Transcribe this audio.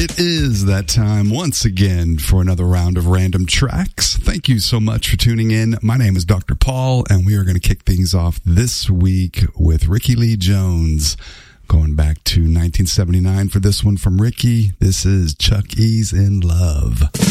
It is that time once again for another round of random tracks. Thank you so much for tuning in. My name is Dr. Paul, and we are going to kick things off this week with Ricky Lee Jones. Going back to 1979 for this one from Ricky. This is Chuck E's in Love.